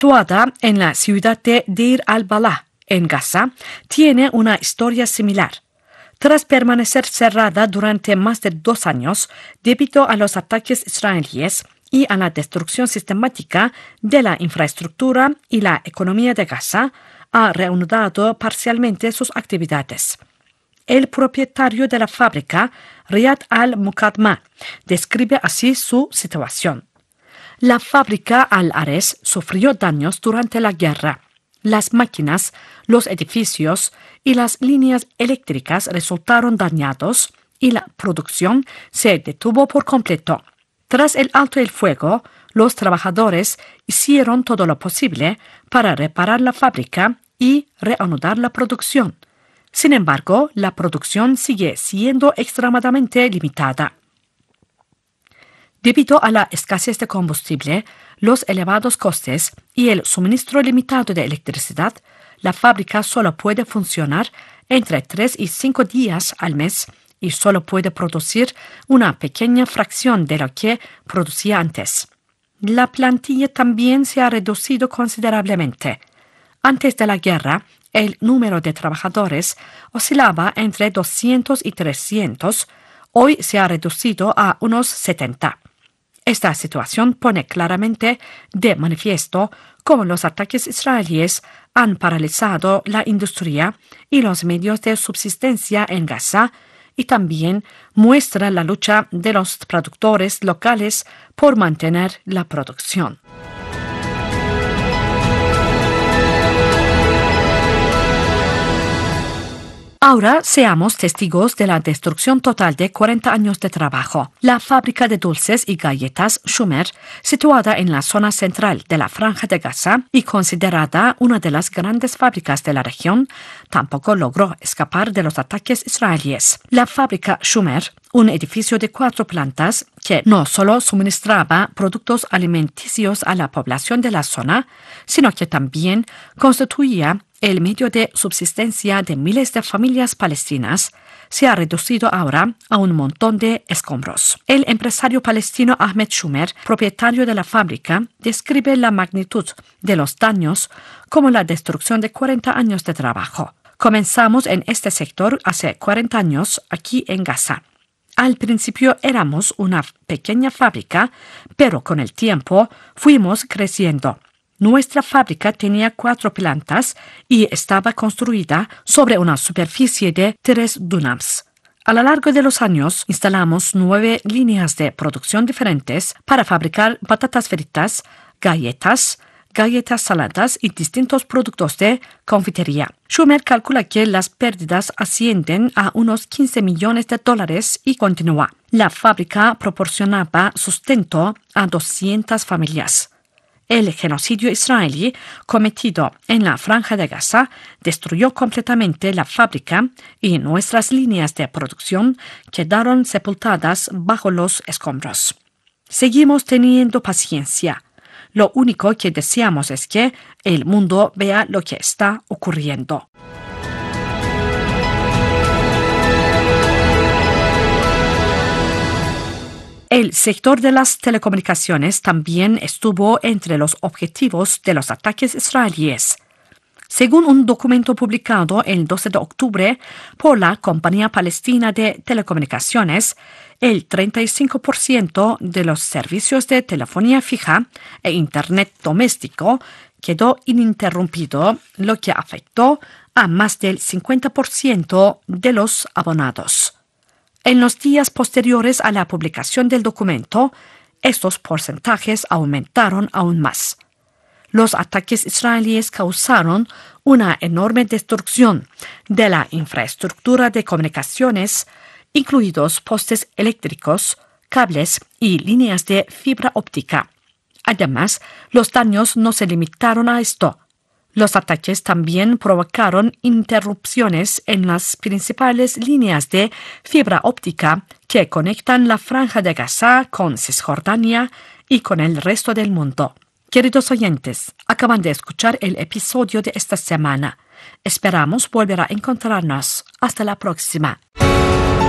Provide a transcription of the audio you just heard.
situada en la ciudad de Deir al-Balah, en Gaza, tiene una historia similar. Tras permanecer cerrada durante más de 2 años debido a los ataques israelíes y a la destrucción sistemática de la infraestructura y la economía de Gaza, ha reanudado parcialmente sus actividades. El propietario de la fábrica, Riyad al-Muqadma, describe así su situación. La fábrica Al-Ares sufrió daños durante la guerra. Las máquinas, los edificios y las líneas eléctricas resultaron dañados y la producción se detuvo por completo. Tras el alto el fuego, los trabajadores hicieron todo lo posible para reparar la fábrica y reanudar la producción. Sin embargo, la producción sigue siendo extremadamente limitada. Debido a la escasez de combustible, los elevados costes y el suministro limitado de electricidad, la fábrica solo puede funcionar entre 3 y 5 días al mes y solo puede producir una pequeña fracción de lo que producía antes. La plantilla también se ha reducido considerablemente. Antes de la guerra, el número de trabajadores oscilaba entre 200 y 300, hoy se ha reducido a unos 70. Esta situación pone claramente de manifiesto cómo los ataques israelíes han paralizado la industria y los medios de subsistencia en Gaza y también muestra la lucha de los productores locales por mantener la producción. Ahora seamos testigos de la destrucción total de 40 años de trabajo. La fábrica de dulces y galletas Shumer, situada en la zona central de la Franja de Gaza y considerada una de las grandes fábricas de la región, tampoco logró escapar de los ataques israelíes. La fábrica Shumer, un edificio de 4 plantas que no solo suministraba productos alimenticios a la población de la zona, sino que también constituía el medio de subsistencia de miles de familias palestinas, se ha reducido ahora a un montón de escombros. El empresario palestino Ahmed Shumer, propietario de la fábrica, describe la magnitud de los daños como la destrucción de 40 años de trabajo. Comenzamos en este sector hace 40 años aquí en Gaza. Al principio éramos una pequeña fábrica, pero con el tiempo fuimos creciendo. Nuestra fábrica tenía 4 plantas y estaba construida sobre una superficie de 3 dunams. A lo largo de los años instalamos 9 líneas de producción diferentes para fabricar patatas fritas, galletas saladas y distintos productos de confitería. Shumer calcula que las pérdidas ascienden a unos $15 millones y continúa. La fábrica proporcionaba sustento a 200 familias. El genocidio israelí cometido en la Franja de Gaza destruyó completamente la fábrica y nuestras líneas de producción quedaron sepultadas bajo los escombros. Seguimos teniendo paciencia. Lo único que deseamos es que el mundo vea lo que está ocurriendo. El sector de las telecomunicaciones también estuvo entre los objetivos de los ataques israelíes. Según un documento publicado el 12 de octubre por la compañía palestina de telecomunicaciones, el 35% de los servicios de telefonía fija e Internet doméstico quedó ininterrumpido, lo que afectó a más del 50% de los abonados. En los días posteriores a la publicación del documento, estos porcentajes aumentaron aún más. Los ataques israelíes causaron una enorme destrucción de la infraestructura de comunicaciones, incluidos postes eléctricos, cables y líneas de fibra óptica. Además, los daños no se limitaron a esto. Los ataques también provocaron interrupciones en las principales líneas de fibra óptica que conectan la Franja de Gaza con Cisjordania y con el resto del mundo. Queridos oyentes, acaban de escuchar el episodio de esta semana. Esperamos volver a encontrarnos. Hasta la próxima.